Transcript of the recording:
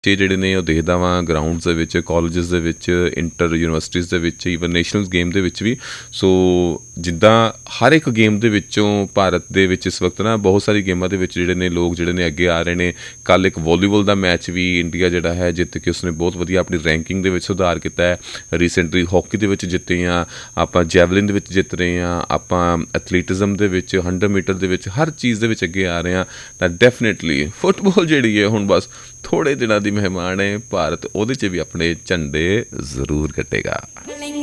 ਜਿਹੜੇ ਨੇ ਉਹ ਦੇਖਦਾ ਵਾਂ ਗਰਾਊਂਡਸ ਦੇ ਵਿੱਚ, ਕਾਲਜਸ ਦੇ ਵਿੱਚ, ਇੰਟਰ ਯੂਨੀਵਰਸਿਟੀਜ਼ ਦੇ ਵਿੱਚ, ਈਵਨ ਨੈਸ਼ਨਲ ਗੇਮ ਦੇ ਵਿੱਚ ਵੀ। ਸੋ ਜਿੱਦਾਂ ਹਰ ਇੱਕ ਗੇਮ ਦੇ ਵਿੱਚੋਂ ਭਾਰਤ ਦੇ ਵਿੱਚ ਇਸ ਵਕਤ ਨਾ ਬਹੁਤ ਸਾਰੀ ਗੇਮਾਂ ਦੇ ਵਿੱਚ ਜਿਹੜੇ ਨੇ ਲੋਕ ਜਿਹੜੇ ਨੇ ਅੱਗੇ ਆ ਰਹੇ ਨੇ। ਕੱਲ੍ਹ ਇੱਕ ਵਾਲੀਬਾਲ ਦਾ ਮੈਚ ਵੀ ਇੰਡੀਆ ਜਿਹੜਾ ਹੈ ਜਿੱਤ ਕੇ ਉਸਨੇ ਬਹੁਤ ਵਧੀਆ ਆਪਣੀ ਰੈਂਕਿੰਗ ਦੇ ਵਿੱਚ ਸੁਧਾਰ ਕੀਤਾ ਹੈ। ਰੀਸੈਂਟਲੀ ਹਾਕੀ ਦੇ ਵਿੱਚ ਜਿੱਤੇ ਹਾਂ ਆਪਾਂ, ਜੈਵਲਿਨ ਦੇ ਵਿੱਚ ਜਿੱਤ ਰਹੇ ਹਾਂ ਆਪਾਂ, ਐਥਲੀਟਿਜ਼ਮ ਦੇ ਵਿੱਚ, 100 ਮੀਟਰ ਦੇ ਵਿੱਚ, ਹਰ ਚੀਜ਼ ਦੇ ਵਿੱਚ ਅੱਗੇ ਆ ਰਹੇ ਹਾਂ। ਤਾਂ ਡੈਫੀਨੇਟਲੀ ਫੁੱਟਬਾਲ ਜਿਹੜੀ ਹੈ ਹੁਣ ਬਸ ਥੋੜ੍ਹੇ ਦਿਨਾਂ ਦੀ ਮਹਿਮਾਨ ਹੈ। ਭਾਰਤ ਉਹਦੇ 'ਚ ਵੀ ਆਪਣੇ ਝੰਡੇ ਜ਼ਰੂਰ ਕੱਟੇਗਾ।